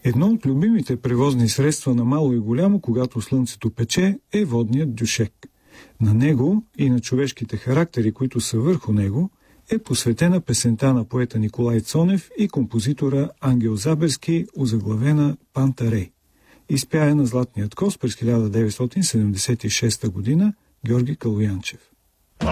Едно от любимите превозни средства на мало и голямо, когато слънцето пече, е водният дюшек. На него и на човешките характери, които са върху него, е посветена песента на поета Николай Цонев и композитора Ангел Заберски, озаглавена Пантарей. Изпяя на Златният коз през 1976 година Георги Калоянчев.